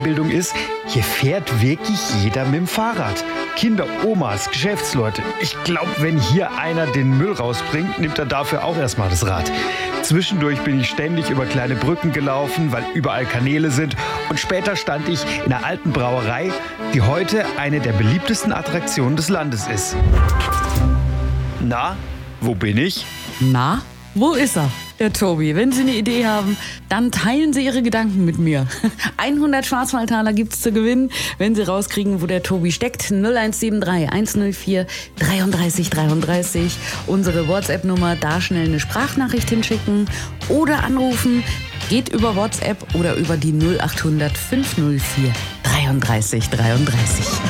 Bildung ist, hier fährt wirklich jeder mit dem Fahrrad. Kinder, Omas, Geschäftsleute. Ich glaube, wenn hier einer den Müll rausbringt, nimmt er dafür auch erstmal das Rad. Zwischendurch bin ich ständig über kleine Brücken gelaufen, weil überall Kanäle sind. Und später stand ich in einer alten Brauerei, die heute eine der beliebtesten Attraktionen des Landes ist. Na, wo bin ich? Na, wo ist er? Der Tobi. Wenn Sie eine Idee haben, dann teilen Sie Ihre Gedanken mit mir. 100 Schwarzwaldtaler gibt's zu gewinnen, wenn Sie rauskriegen, wo der Tobi steckt. 0173 104 33 33. Unsere WhatsApp-Nummer, da schnell eine Sprachnachricht hinschicken oder anrufen. Geht über WhatsApp oder über die 0800 504 33 33.